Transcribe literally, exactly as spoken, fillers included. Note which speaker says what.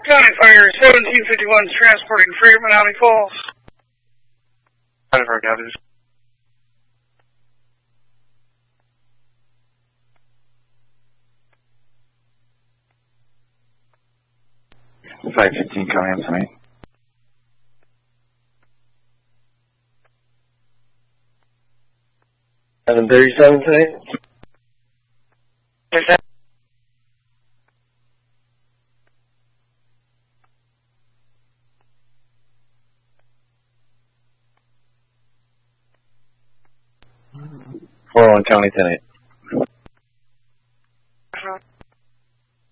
Speaker 1: County Fire, seventeen fifty-one is transporting freight from Menominee Falls.
Speaker 2: County Fire, copies.
Speaker 3: five fifteen coming in tonight.
Speaker 4: seven thirty-seven tonight? four oh one County tonight.